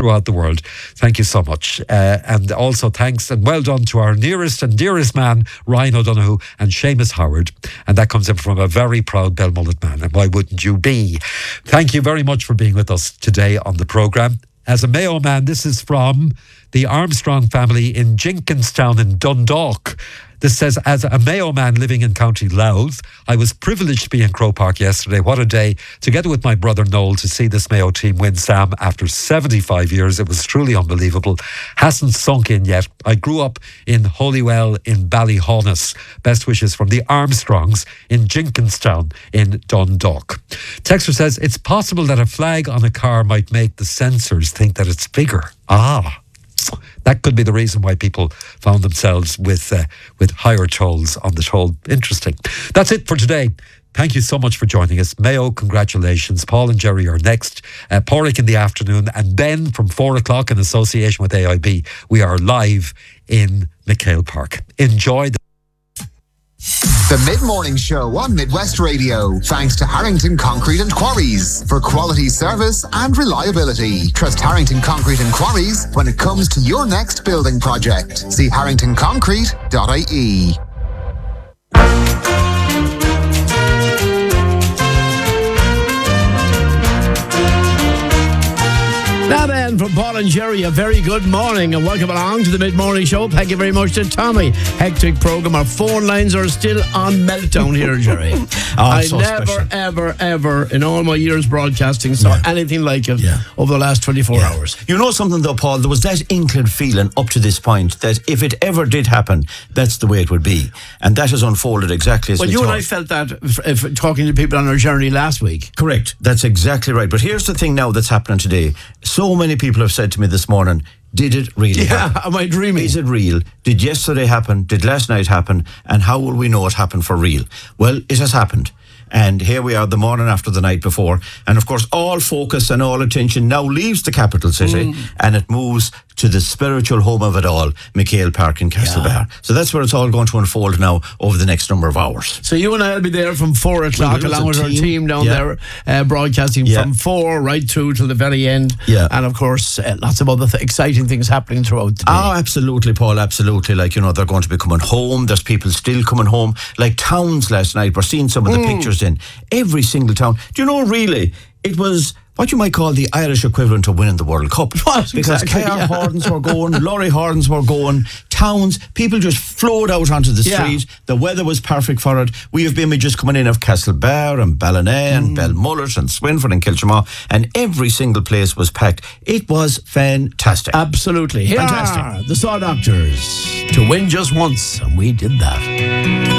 throughout the world. Thank you so much. And also thanks and well done to our nearest and dearest man, Ryan O'Donoghue and Seamus Howard. And that comes in from a very proud Belmullet man. And why wouldn't you be? Thank you very much for being with us today on the programme. As a Mayo man, this is from the Armstrong family in Jenkinstown in Dundalk. This says, as a Mayo man living in County Louth, I was privileged to be in Croke Park yesterday. What a day, together with my brother Noel, to see this Mayo team win, Sam, after 75 years. It was truly unbelievable. Hasn't sunk in yet. I grew up in Holywell in Ballyhaunis. Best wishes from the Armstrongs in Jenkinstown in Dundalk. Texter says, it's possible that a flag on a car might make the sensors think that it's bigger. That could be the reason why people found themselves with higher tolls on the toll. Interesting. That's it for today. Thank you so much for joining us. Mayo, congratulations. Paul and Jerry are next. Porrick in the afternoon. And then from 4 o'clock in association with AIB, we are live in McHale Park. Enjoy The Mid-Morning Show on Midwest Radio. Thanks to Harrington Concrete and Quarries for quality service and reliability. Trust Harrington Concrete and Quarries when it comes to your next building project. See harringtonconcrete.ie. Now then, from Paul and Jerry, a very good morning and welcome along to the Mid-Morning Show. Thank you very much to Tommy. Hectic programme. Our phone lines are still on meltdown here, Jerry. I never, ever, in all my years broadcasting, saw anything like it over the last 24 hours. You know something though, Paul? There was that inkling feeling up to this point that if it ever did happen, that's the way it would be. And that has unfolded exactly as we thought. Well, you and I felt that if talking to people on our journey last week. Correct. That's exactly right. But here's the thing now that's happening today. So many people have said to me this morning, did it really happen? Am I dreaming? Is it real? Did yesterday happen? Did last night happen? And how will we know it happened for real? Well, it has happened. And here we are the morning after the night before. And of course, all focus and all attention now leaves the capital city and it moves to the spiritual home of it all, McHale Park in Castlebar. So that's where it's all going to unfold now over the next number of hours. So you and I will be there from 4 o'clock along with our team down there, broadcasting from 4 right through till the very end. And of course, lots of other exciting things happening throughout the day. Oh, absolutely, Paul, absolutely. Like, you know, they're going to be coming home. There's people still coming home. Like Towns last night, we're seeing some of the pictures in every single town. Do you know, really, it was what you might call the Irish equivalent of winning the World Cup. Because K.R. Hordens were going, Laurie Hordens were going, Towns, people just flowed out onto the street. The weather was perfect for it. We have images coming in of Castlebar and Ballina and Belmullet and Swinford and Kilchamaugh, and every single place was packed. It was fantastic. Absolutely. Here are the Saw Doctors to win just once, and we did that.